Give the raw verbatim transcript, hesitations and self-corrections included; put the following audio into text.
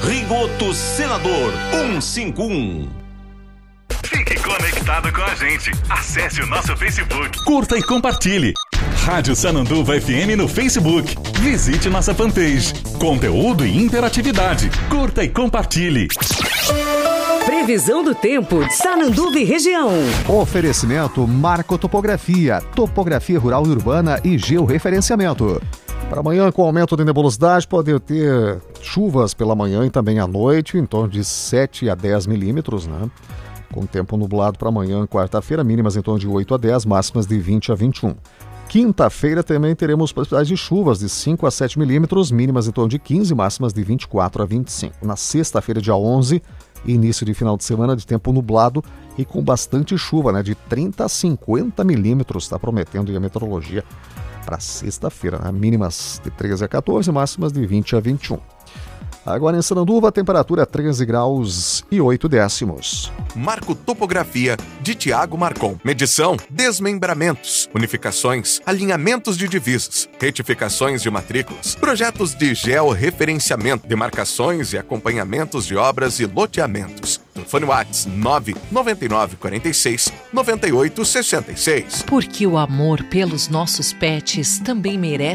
Rigoto Senador cento e cinquenta e um. Fique conectado com a gente. Acesse o nosso Facebook. Curta e compartilhe. Rádio Sananduva F M no Facebook. Visite nossa fanpage. Conteúdo e interatividade. Curta e compartilhe. Previsão do tempo, Sananduva e região. Oferecimento Marco Topografia, topografia rural e urbana e georreferenciamento. Para amanhã, com aumento de nebulosidade, pode ter chuvas pela manhã e também à noite, em torno de sete a dez milímetros, né? Com tempo nublado para amanhã, quarta-feira, mínimas em torno de oito a dez, máximas de vinte a vinte e um. Quinta-feira também teremos possibilidade de chuvas de cinco a sete milímetros, mínimas em torno de quinze, máximas de vinte e quatro a vinte e cinco. Na sexta-feira, dia onze, início de final de semana de tempo nublado e com bastante chuva, né? De trinta a cinquenta milímetros, está prometendo a meteorologia para sexta-feira, né? Mínimas de treze a quatorze, máximas de vinte a vinte e um. Agora em Sananduva, a temperatura é treze graus e oito décimos. Marco Topografia, de Tiago Marcon. Medição, desmembramentos, unificações, alinhamentos de divisas, retificações de matrículas, projetos de georreferenciamento, demarcações e acompanhamentos de obras e loteamentos. Telefone WhatsApp nove nove nove quatro seis nove oito seis seis. Porque o amor pelos nossos pets também merece